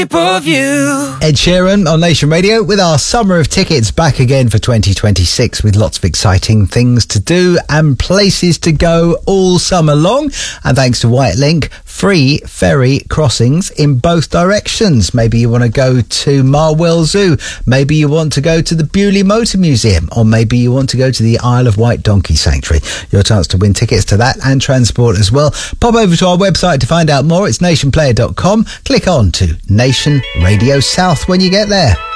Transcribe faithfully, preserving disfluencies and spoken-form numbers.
Ed Sheeran on Nation Radio with our Summer of Tickets back again for twenty twenty-six with lots of exciting things to do and places to go all summer long. And thanks to White Link, free ferry crossings in both directions. Maybe you want to go to Marwell Zoo, maybe you want to go to the Bewley Motor Museum, or maybe you want to go to the Isle of Wight Donkey Sanctuary. Your chance to win tickets to that and transport as well. Pop over to our website to find out more. It's nation player dot com. Click on to Nation Radio South when you get there.